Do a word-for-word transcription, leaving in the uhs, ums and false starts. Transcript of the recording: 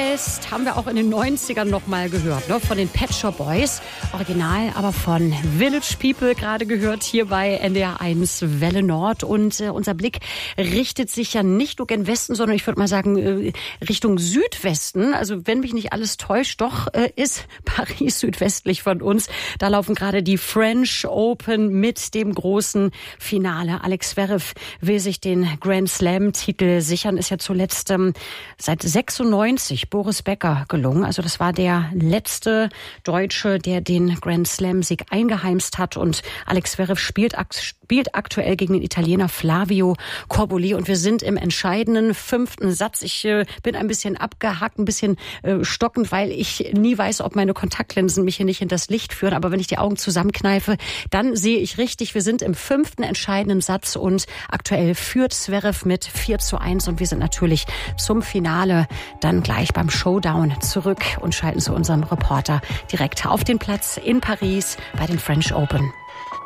heißt, haben wir auch in den neunzigern noch mal gehört, ne? Von den Pet Shop Boys. Original, aber von Village People gerade gehört hier bei N D R eins Welle Nord. Und äh, unser Blick richtet sich ja nicht nur gen Westen, sondern ich würde mal sagen äh, Richtung Südwesten. Also wenn mich nicht alles täuscht, doch äh, ist Paris südwestlich von uns. Da laufen gerade die French Open mit dem großen Finale. Alex Zverev will sich den Grand Slam-Titel sichern. Ist ja zuletzt ähm, seit sechsundneunzig Boris Becker gelungen. Also das war der letzte Deutsche, der den Grand Slam-Sieg eingeheimst hat. Und Alex Zverev spielt, spielt aktuell gegen den Italiener Flavio Corboli. Und wir sind im entscheidenden fünften Satz. Ich äh, bin ein bisschen abgehakt, ein bisschen äh, stockend, weil ich nie weiß, ob meine Kontaktlinsen mich hier nicht hinters Licht führen. Aber wenn ich die Augen zusammenkneife, dann sehe ich richtig. Wir sind im fünften entscheidenden Satz und aktuell führt Zverev mit vier zu eins. Und wir sind natürlich zum Finale dann gleich beim Showdown zurück und schalten zu unserem Reporter direkt auf den Platz in Paris bei den French Open.